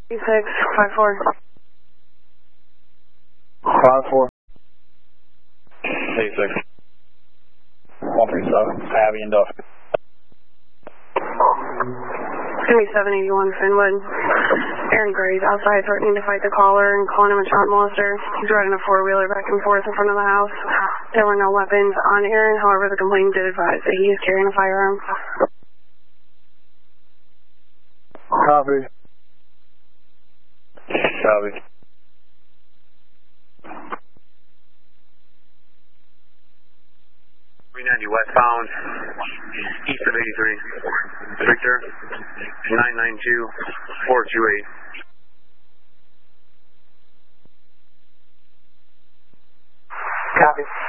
654. 54. 86. 137. Abby and Duff. It's going to be 781 Finwood. Aaron Gray's outside threatening to fight the caller and calling him a child molester. He's riding a four-wheeler back and forth in front of the house. There were no weapons on Aaron, however, the complainant did advise that he is carrying a firearm. Copy. Copy. 390 westbound, east of 83. Victor, 992-428. Copy.